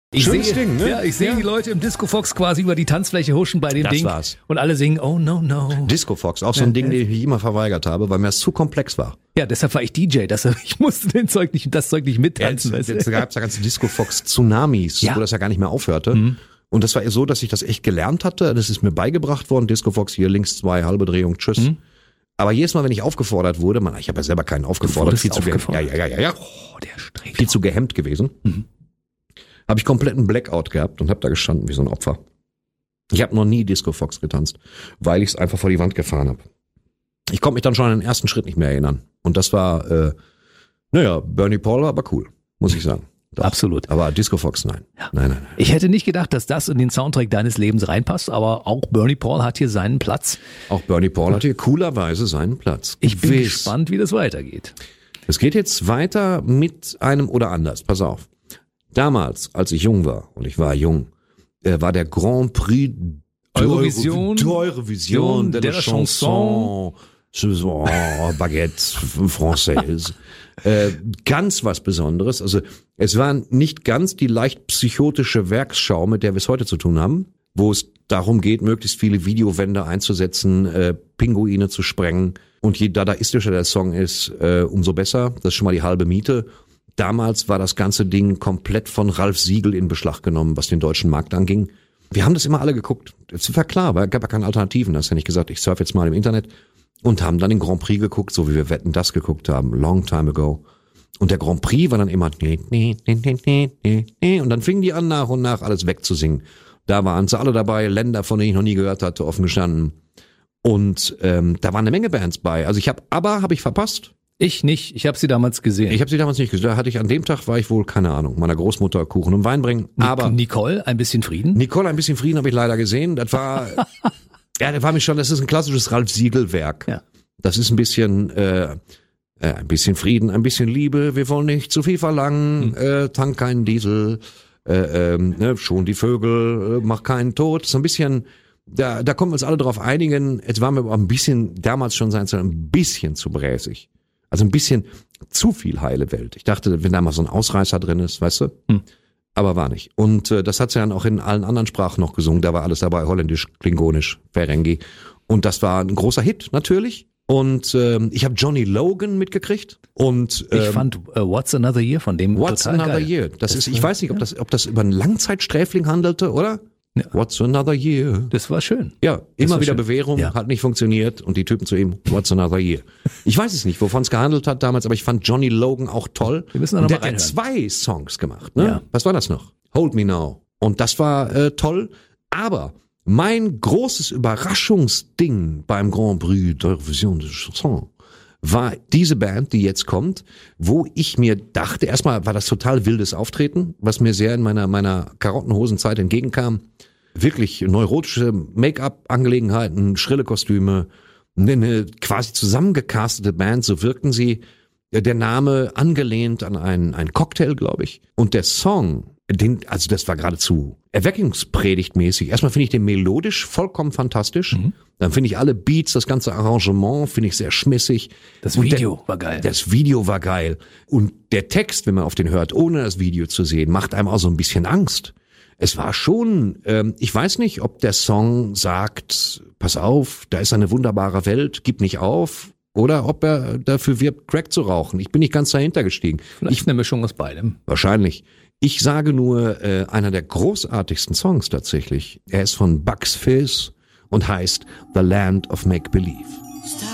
Schönes Ding, ne? Ja, ich sehe die Leute im Disco Fox quasi über die Tanzfläche huschen bei dem Das Ding. war's. Und alle singen, oh no, no. Disco Fox, auch so ein Ding, den ich immer verweigert habe, weil mir das zu komplex war. Ja, deshalb war ich DJ. Ich musste das Zeug nicht mittanzen. Jetzt gab es ja ganze Disco Fox Tsunamis, Ja. wo das ja gar nicht mehr aufhörte. Und das war so, dass ich das echt gelernt hatte. Das ist mir beigebracht worden. Disco Fox hier links 2, halbe Drehung, tschüss. Aber jedes Mal, wenn ich aufgefordert wurde, ich habe ja selber keinen aufgefordert, wurdest aufgefordert? Ja. Oh, der Streber. Viel zu gehemmt gewesen. Habe ich kompletten Blackout gehabt und habe da gestanden wie so ein Opfer. Ich habe noch nie Disco Fox getanzt, weil ich es einfach vor die Wand gefahren habe. Ich konnte mich dann schon an den ersten Schritt nicht mehr erinnern. Und das war, Bernie Paul war aber cool, muss ich sagen. Doch. Absolut. Aber Disco Fox, nein. Ja. Nein. Ich hätte nicht gedacht, dass das in den Soundtrack deines Lebens reinpasst, aber auch Bernie Paul hat hier seinen Platz. Auch Bernie Paul hat hier coolerweise seinen Platz. Ich bin Gewiss. gespannt, wie das weitergeht. Es geht jetzt weiter mit einem oder anders. Pass auf. Damals, als ich jung war, und ich war jung, war der Grand Prix Eurovision de la Chanson, Baguette Française. Ganz was Besonderes. Also es war nicht ganz die leicht psychotische Werksschau, mit der wir es heute zu tun haben, wo es darum geht, möglichst viele Videowände einzusetzen, Pinguine zu sprengen. Und je dadaistischer der Song ist, umso besser. Das ist schon mal die halbe Miete. Damals war das ganze Ding komplett von Ralf Siegel in Beschlag genommen, was den deutschen Markt anging. Wir haben das immer alle geguckt. Es war klar, weil es gab ja keine Alternativen. Das ist ja nicht gesagt, ich surfe jetzt mal im Internet. Und haben dann den Grand Prix geguckt, so wie wir Wetten, das geguckt haben, long time ago. Und der Grand Prix war dann immer und dann fingen die an, nach und nach alles wegzusingen. Da waren sie alle dabei, Länder, von denen ich noch nie gehört hatte, offen gestanden. Und da waren eine Menge Bands bei. Also ABBA habe ich verpasst. Ich nicht, ich habe sie damals gesehen. Ich habe sie damals nicht gesehen. Da hatte ich an dem Tag, war ich wohl, keine Ahnung, meiner Großmutter Kuchen und Wein bringen. Aber Nicole, ein bisschen Frieden? Nicole, ein bisschen Frieden habe ich leider gesehen. Das war, das ist ein klassisches Ralf Siegel-Werk. Ja. Das ist ein bisschen Frieden, ein bisschen Liebe, wir wollen nicht zu viel verlangen, tank keinen Diesel, schon die Vögel, mach keinen Tod. So ein bisschen, da konnten wir uns alle drauf einigen. Jetzt waren wir aber ein bisschen, damals schon ein bisschen zu bräsig. Also ein bisschen zu viel heile Welt. Ich dachte, wenn da mal so ein Ausreißer drin ist, weißt du? Aber war nicht. Und das hat sie dann auch in allen anderen Sprachen noch gesungen. Da war alles dabei, Holländisch, Klingonisch, Ferengi. Und das war ein großer Hit, natürlich. Und ich habe Johnny Logan mitgekriegt. Und ich fand What's Another Year von dem What's total Another geil. Year. Das ist, ich weiß nicht, ob das über einen Langzeitsträfling handelte, oder? Ja. What's Another Year. Das war schön. Ja, immer war wieder schön. Bewährung, Ja. hat nicht funktioniert und die Typen zu ihm, What's Another Year. Ich weiß es nicht, wovon es gehandelt hat damals, aber ich fand Johnny Logan auch toll. Wir müssen da und noch der mal hat ja reinhören. 2 Songs gemacht, ne? Ja. Was war das noch? Hold Me Now. Und das war toll, aber mein großes Überraschungsding beim Grand Prix d'Eurovision de Chanson war diese Band, die jetzt kommt, wo ich mir dachte, erstmal war das total wildes Auftreten, was mir sehr in meiner Karottenhosenzeit entgegenkam. Wirklich neurotische Make-up-Angelegenheiten, schrille Kostüme, eine quasi zusammengecastete Band, so wirkten sie. Der Name angelehnt an einen Cocktail, glaube ich. Und der Song, das war geradezu erweckungspredigtmäßig. Erstmal finde ich den melodisch vollkommen fantastisch. Dann finde ich alle Beats, das ganze Arrangement finde ich sehr schmissig. Das Und Video war geil. Das Video war geil. Und der Text, wenn man auf den hört, ohne das Video zu sehen, macht einem auch so ein bisschen Angst. Es war schon, ich weiß nicht, ob der Song sagt, pass auf, da ist eine wunderbare Welt, gib nicht auf. Oder ob er dafür wirbt, Crack zu rauchen. Ich bin nicht ganz dahinter gestiegen. Vielleicht eine Mischung aus beidem. Wahrscheinlich. Ich sage nur, einer der großartigsten Songs tatsächlich. Er ist von Bucks Fizz und heißt The Land of Make Believe.